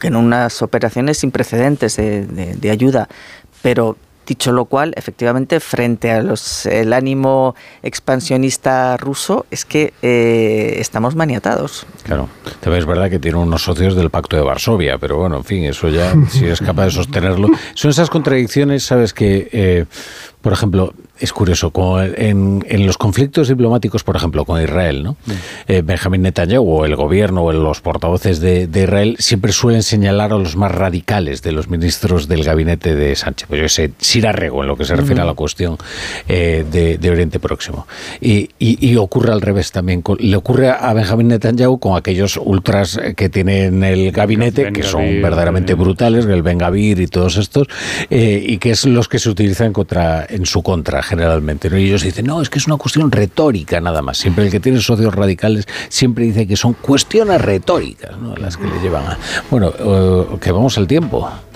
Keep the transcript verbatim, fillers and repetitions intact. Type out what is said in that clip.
que en unas operaciones sin precedentes de, de, de ayuda, pero dicho lo cual, efectivamente, frente a los el ánimo expansionista ruso, es que eh, estamos maniatados. Claro, también es verdad que tiene unos socios del Pacto de Varsovia, pero bueno, en fin, eso ya, si es capaz de sostenerlo. Son esas contradicciones, sabes, que, eh, por ejemplo, es curioso, como en, en los conflictos diplomáticos, por ejemplo, con Israel, ¿no? Eh, Benjamín Netanyahu o el gobierno o los portavoces de, de Israel siempre suelen señalar a los más radicales de los ministros del gabinete de Sánchez. Pues yo sé, Sira Rego, en lo que se refiere uh-huh. a la cuestión eh, de, de Oriente Próximo. Y, y, y ocurre al revés también. Con, le ocurre a Benjamín Netanyahu con aquellos ultras que tiene en el gabinete, Ben que son Gavir, verdaderamente Ben brutales, el Ben Gavir y todos estos, eh, y que es los que se utilizan contra, en su contra, generalmente, ¿no? Y ellos dicen, no, es que es una cuestión retórica nada más. Siempre el que tiene socios radicales siempre dice que son cuestiones retóricas, ¿no?, las que le llevan a... Bueno, uh, que vamos al tiempo.